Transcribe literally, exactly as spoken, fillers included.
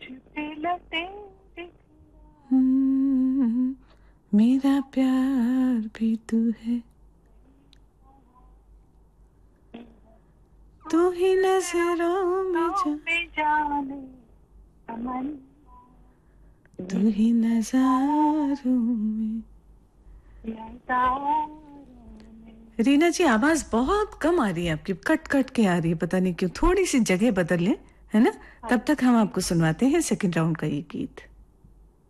पे लटे हम्म, मेरा प्यार भी तू है, तू ही नजरों में जा, में जाने अमन तू ही नजारों में। रीना जी, आवाज बहुत कम आ रही है आपकी, कट कट के आ रही है, पता नहीं क्यों। थोड़ी सी जगह बदल लें, है ना? तब तक हम आपको सुनवाते हैं सेकंड राउंड का ये गीत।